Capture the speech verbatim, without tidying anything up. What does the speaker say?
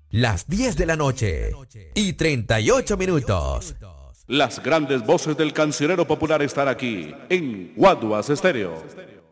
Las diez de la noche y treinta y ocho minutos. Las grandes voces del cancionero popular están aquí en Guaduas Estéreo.